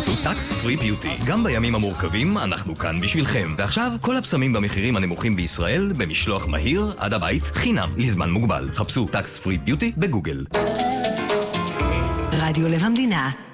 בחסות טקס פרי ביוטי. גם בימים המורכבים אנחנו כאן בשבילכם. ועכשיו כל הפסמים במחירים הנמוכים בישראל במשלוח מהיר עד הבית חינם לזמן מוגבל. חפשו טקס פרי ביוטי בגוגל. רדיו לב המדינה